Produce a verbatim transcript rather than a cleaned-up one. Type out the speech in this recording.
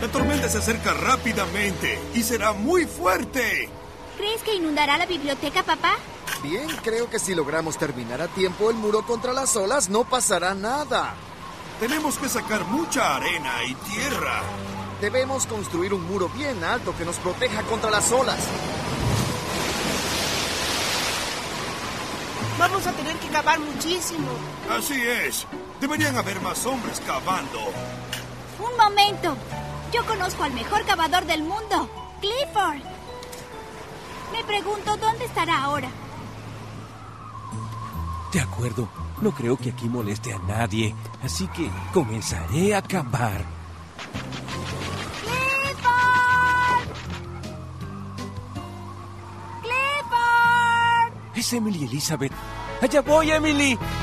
La tormenta se acerca rápidamente y será muy fuerte. ¿Crees que inundará la biblioteca, papá? Bien, creo que si logramos terminar a tiempo el muro contra las olas, no pasará nada. Tenemos que sacar mucha arena y tierra. Debemos construir un muro bien alto que nos proteja contra las olas. Vamos a tener que cavar muchísimo. Así es. Deberían haber más hombres cavando. Un momento. Yo conozco al mejor cavador del mundo, Clifford. Me pregunto dónde estará ahora. De acuerdo. No creo que aquí moleste a nadie, así que comenzaré a cavar. ¡Clifford! ¡Clifford! Es Emily Elizabeth. ¡Allá voy, Emily!